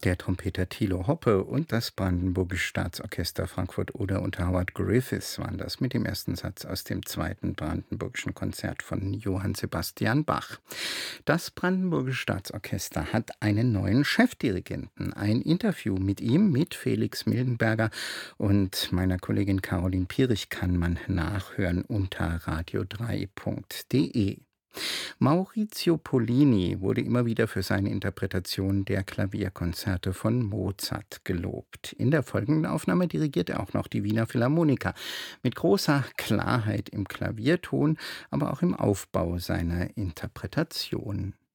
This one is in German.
Der Trompeter Thilo Hoppe und das Brandenburgische Staatsorchester Frankfurt-Oder unter Howard Griffiths waren das mit dem ersten Satz aus dem zweiten Brandenburgischen Konzert von Johann Sebastian Bach. Das Brandenburgische Staatsorchester hat einen neuen Chefdirigenten. Ein Interview mit ihm, mit Felix Mildenberger und meiner Kollegin Caroline Pierich kann man nachhören unter radio3.de. Maurizio Pollini wurde immer wieder für seine Interpretation der Klavierkonzerte von Mozart gelobt. In der folgenden Aufnahme dirigiert er auch noch die Wiener Philharmoniker mit großer Klarheit im Klavierton, aber auch im Aufbau seiner Interpretation.